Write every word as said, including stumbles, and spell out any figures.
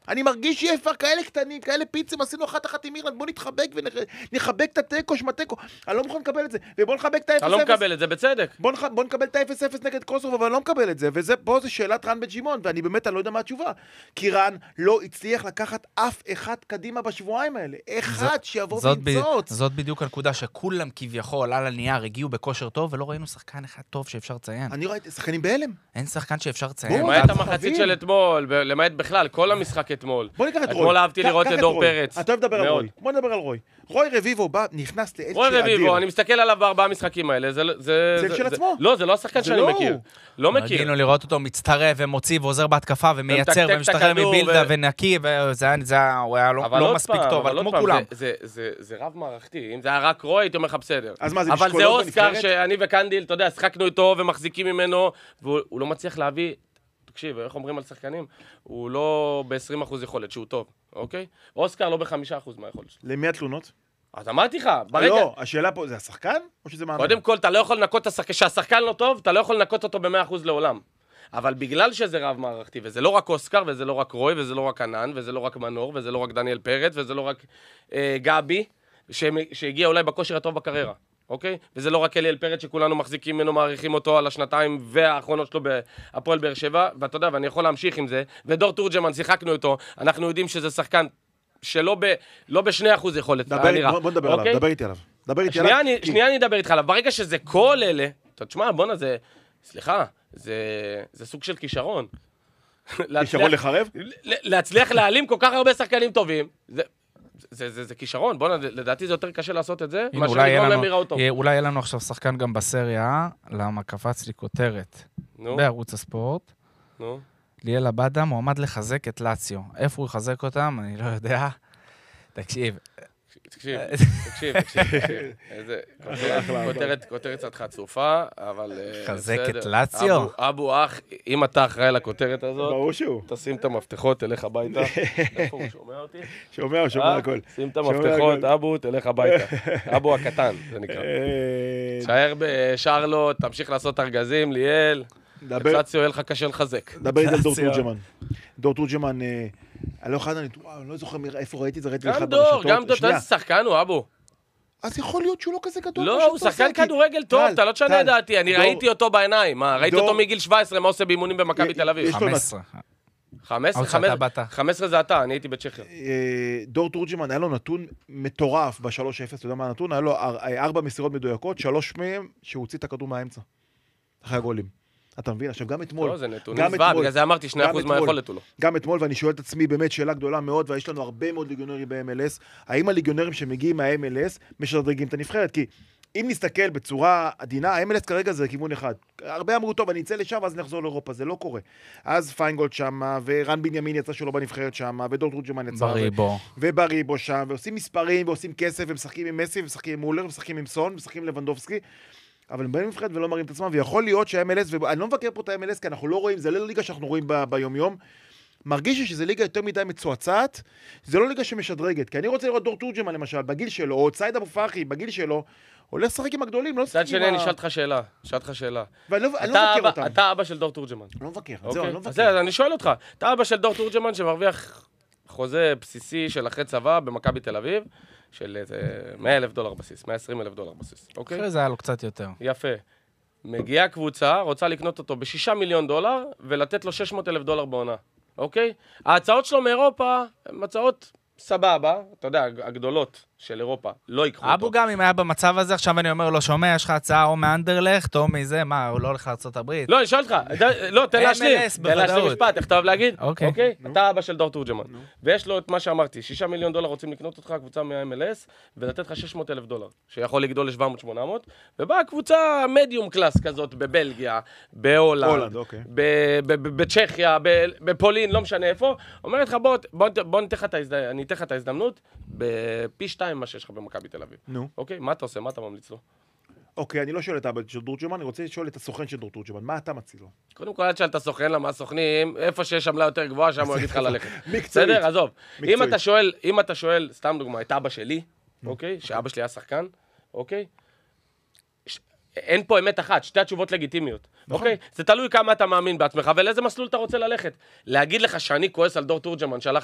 אני מרגיש שיפה, כאלה קטנים, כאלה פיצים, עשינו אחת אחת עם אירלנד, בוא נתחבק ונחבק את הטקו, שמטקו, אני לא מוכן לקבל את זה, ובוא נחבק את ה-אפס אפס. אתה לא מקבל את זה, בצדק. בוא, נח... בוא נקבל את ה-אפס אפס נגד קוסובו, אבל אני לא מקבל את זה, ופה זה שאלת רן בן שמעון, ואני באמת, אני לא יודע מה התשובה. כי רן לא הצליח לקחת אף אחד קדימה בשבועיים האלה. אחד שיבוא וימצוץ. זאת בדיוק הנקודה שכולם כביכול על הנייר הגיעו בכושר טוב, ולא ראינו שחקן אחד טוב שאפשר לציין. אני ראיתי שחקנים בהלם. אין שחקן שאפשר לציין. למעט המחצית של אתמול, למעט בכלל, כל המשחק אתמול. בוא ניקח את רוי. אתמול אהבתי לראות את דור פרץ. אתה אוהב לדבר על רוי. בוא נדבר על רוי. רוי רביבו בא, נכנס לאיזושהי רוי רביבו, אני מסתכל עליו בארבעה המשחקים האלה. זה של עצמו. לא, זה לא השחקן שאני מכיר. לא מכיר. רגינו לראות אותו מצטרף ומוציא ועוזר בהתקפה ומייצר ומשתחרר מבילדה ונקי, וזה היה לא מספיק טוב, אבל כמו כולם. זה רב מערכתי. אם זה היה רק רוי, הייתי אומר לך בסדר. אז מה, זה אבל זה אוסקר שאני וקנדיל, אתה יודע, שחקנו איתו ומחזיקים ממנו, והוא לא מצליח להביא, תקשיב, איך אומרים על שחקנים? הוא לא ב-עשרים אחוז יכולת, שהוא טוב, אוקיי? אוסקר לא ב-חמישה אחוז מהיכולת. למי התלונות? אז אמרתי לך, ברגע... לא, השאלה פה, זה השחקן או שזה מאמן? קודם כל, אתה לא יכול לנקות את השחקן, כשהשחקן לא טוב, אתה לא יכול לנקות אותו ב-מאה אחוז לעולם. אבל בגלל שזה רב מערכתי, וזה לא רק אוסקר, וזה לא רק רוי, וזה לא רק ענן, וזה לא רק מנור, וזה לא רק דניאל פרץ, וזה לא רק אה, גבי, שהגיע אולי בכושר הטוב בקריירה. אוקיי? וזה לא רק אליאל פרץ שכולנו מחזיקים ממנו, מעריכים אותו על השנתיים והאחרונות שלו בהפועל באר שבע, ואתה יודע, ואני יכול להמשיך עם זה, ודור תורג'מן, שיחקנו איתו, אנחנו יודעים שזה שחקן שלא ב, לא בשני אחוז יכולת. דבר, בוא, בוא נדבר אוקיי? עליו, דבר איתי עליו. דבר איתי שנייה, עליו. אני, כי... שנייה אני אדבר איתך עליו, ברגע שזה כל אלה, אתה תשמע, בונה, זה, סליחה, זה, זה סוג של כישרון. כישרון לחרב? להצליח להעלים כל כך הרבה שחקנים טובים, זה... זה, זה, זה כישרון, בוא, לדעתי זה יותר קשה לעשות את זה, מה שנגרום להם לראות טוב. אולי יהיה לנו עכשיו שחקן גם בסריה, למה קפץ לי כותרת בערוץ הספורט. נו. ליאל עבדה מועמד לחזק את לאציו. איפה הוא יחזק אותם? אני לא יודע. תקשיב. תקשיב, תקשיב, תקשיב. איזה כותרת, כותרת קצת חצופה, אבל... חזק את לאציו? אבו אח, אם אתה אחראי לכותרת הזאת, ברור שהוא. תשים את המפתחות, תלך הביתה. איפה הוא שומע אותי? שומע, הוא שומע הכל. שים את המפתחות, אבו, תלך הביתה. אבו הקטן, זה נקרא. שער בשרלוט, תמשיך לעשות ארגזים, ליאל. לאציו, יהיה לך קשה לחזק. דבר איתי על דור תורג'מן. דור תורג'מן... אני לא אחד, אני לא זוכר איפה ראיתי את זה, ראיתי גם דור, גם דור, אתה יודע, שחקן הוא אבו. אז יכול להיות שהוא לא כזה גדול. לא, הוא שחקן כדורגל טוב, אתה לא תשנה את דעתי, אני ראיתי אותו בעיניים, מה, ראיתי אותו מגיל שבע עשרה, מה עושה באימונים במכבי תל אביב? חמש עשרה. חמש עשרה זה אתה, אני הייתי בצ'כיה. דור תורג'מן, היה לו נתון מטורף ב-שלוש אפס, אתה יודע מה הנתון? היה לו ארבע מסירות מדויקות, שלוש מהם שהוא הוציא את הכדור מהאמצע. אחרי הגולים. אתה מבין? עכשיו גם אתמול... לא, זה נתונים זוועה, בגלל זה אמרתי שני אחוז מהיכולת הוא לא. גם אתמול, ואני שואל את עצמי באמת שאלה גדולה מאוד, ויש לנו הרבה מאוד ליגיונרים ב-אם אל אס, האם הליגיונרים שמגיעים מה-אם אל אס משדרגים את הנבחרת? כי אם נסתכל בצורה עדינה, ה-אם אל אס כרגע זה כיוון אחד. הרבה אמרו, טוב, אני אצא לשם, ואז נחזור לאירופה, זה לא קורה. אז פיינגולד שמה, ורן בנימין יצא שלו בנבחרת שמה, ודור תורג'מן יצא. בריבו. ובריבו שם, ועושים מספרים, ועושים כסף, ומשחקים עם מסי, ומשחקים עם מולר, ומשחקים עם סון, ומשחקים עם לבנדובסקי. אבל הם באים מבחרת ולא מראים את עצמם, ויכול להיות שה-אם אל אס, ואני לא מבקר פה את ה-אם אל אס, כי אנחנו לא רואים, זה לא ליגה שאנחנו רואים ב- ביום-יום, מרגיש לי שזה ליגה יותר מדי מצועצעת, זה לא ליגה שמשדרגת, כי אני רוצה לראות דור תורג'מן למשל, בגיל שלו, או צייד אבו פרחי, בגיל שלו, הולך לשחק עם הגדולים, לא לשחק עם ה... צד שני, אני שאלת לך שאלה, שאלת לך שאלה. ואני לא מבקר אותם. אתה אבא של דור תורג'מן. אני לא מבקר, זהו, אני לא מבקר. אז אני שואל אותך, אתה אבא של דור תורג'מן שמרוויח חוזה בסיסי של אחרי צבא במכבי תל אביב, של מאה אלף דולר בסיס, מאה ועשרים אלף דולר בסיס, אוקיי? אחרי זה היה לו קצת יותר. יפה. מגיעה קבוצה, רוצה לקנות אותו בשישה מיליון דולר, ולתת לו שש מאות אלף דולר בעונה, אוקיי? ההצעות שלו מאירופה, הן הצעות סבבה, אתה יודע, הגדולות של אירופה, לא ייקחו אותו. אבו גם אם היה במצב הזה, עכשיו אני אומר לו, שומע, יש לך הצעה או מאנדרלכט, או מזה, מה, הוא לא הולך לארצות הברית? לא, אני שואל אותך, לא, תן להשלים, תן להשלים משפט, איך אתה אוהב להגיד? אוקיי. אוקיי? אתה אבא של דור תורג'מן, ויש לו את מה שאמרתי, שישה מיליון דולר רוצים לקנות אותך, קבוצה מה-אם אל אס, ולתת לך שש מאות אלף דולר, שיכול לגדול ל-שבע מאות שמונה מאות, ובאה קבוצה מדיום קלאס כזאת, בבלגיה, בהולנד, בצ'כיה, בפולין, לא משנה איפה, אומרת לך, בוא אני אתן לך את ההזדמנות, בפי שתיים מה שיש לך במכבי תל אביב. נו. אוקיי? מה אתה עושה? מה אתה ממליץ לו? אוקיי, אני לא שואל את האבא של דור תורג'מן, אני רוצה לשאול את הסוכן של דור תורג'מן, מה אתה מציע לו? קודם כל, עד שאל את הסוכן, למה הסוכנים, איפה שיש עמלה יותר גבוהה, שם הוא יגיד לך ללכת. מקצועית. בסדר? עזוב. אם אתה שואל, אם אתה שואל, סתם דוגמה, את אבא שלי, אוקיי? שאבא שלי היה שחקן, אוקיי? אין פה אמת אחת, שתי התשובות לגיטימיות. אוקיי? זה תלוי כמה אתה מאמין בעצמך, ולאיזה מסלול אתה רוצה ללכת. להגיד לך שאני כועס על דור תורג'מן, שהלך